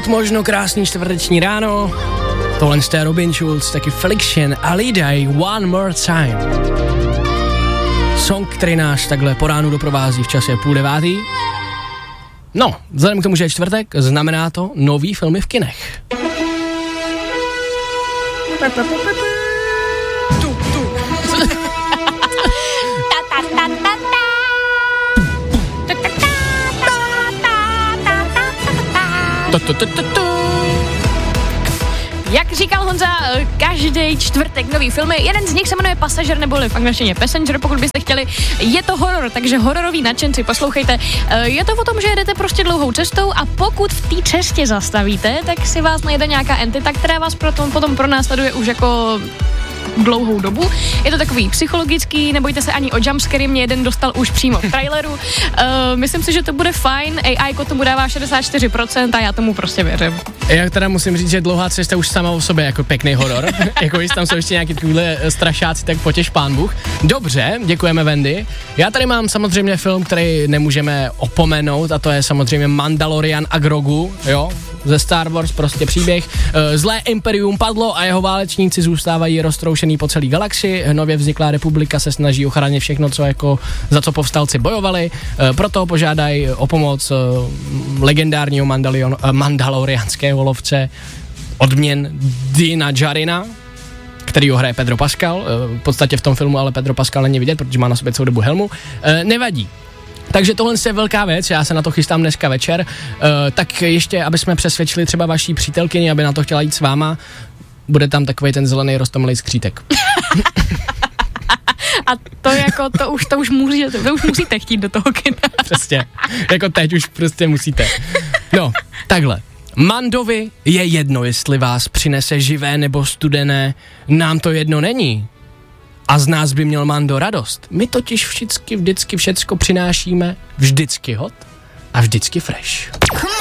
Pokud možno krásný čtvrteční ráno, tohle je Robin Schulz, taky Felixian a Lidaj One More Time. Song, který nás takhle po ránu doprovází v čase 8:30. No, vzhledem k tomu, že je čtvrtek, znamená to nový filmy v kinech. Jak říkal Honza, každý čtvrtek nový filmy, jeden z nich se jmenuje Pasažer neboli v angličtině Passenger, pokud byste chtěli. Je to horor, takže hororový nadšenci, poslouchejte. Je to o tom, že jedete prostě dlouhou cestou a pokud v té cestě zastavíte, tak si vás najde nějaká entita, která vás potom pronásleduje už jako dlouhou dobu. Je to takový psychologický, nebojte se ani o jumpscary, mě jeden dostal už přímo v traileru. Myslím si, že to bude fajn, AI tomu dává 64% a já tomu prostě věřím. Já teda musím říct, že Dlouhá cesta už sama o sobě jako pěkný horor. Jako jestli tam jsou ještě nějaký takovýhle strašáci, tak potěš pán Bůh. Dobře, děkujeme Wendy. Já tady mám samozřejmě film, který nemůžeme opomenout a to je samozřejmě Mandalorian a Grogu, jo, ze Star Wars, prostě příběh. Zlé imperium padlo a jeho válečníci zůstávají roztroušený po celé galaxii. Nově vzniklá republika se snaží ochránit všechno, za co povstalci bojovali. Proto požádají o pomoc legendárního mandalorianského lovce odměn Dina Djarina, který ho hraje Pedro Pascal. V podstatě v tom filmu ale Pedro Pascal není vidět, protože má na sobě celou dobu helmu. Nevadí. Takže tohle je velká věc, já se na to chystám dneska večer, tak ještě, aby jsme přesvědčili třeba vaší přítelkyni, aby na to chtěla jít s váma, bude tam takovej ten zelený roztomilej skřítek. A to už musíte chtít do toho kina. Přesně, jako teď už prostě musíte. No, takhle. Mandovi je jedno, jestli vás přinese živé nebo studené, nám to jedno není. A z nás by měl Mando radost. My totiž vždycky všecko přinášíme vždycky hot a vždycky fresh.